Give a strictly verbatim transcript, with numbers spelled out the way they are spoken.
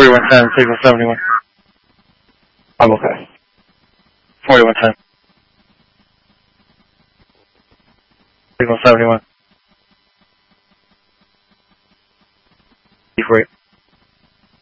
forty-one ten, signal seventy-one. I'm okay. forty-one ten. Signal seventy-one. Deep rate.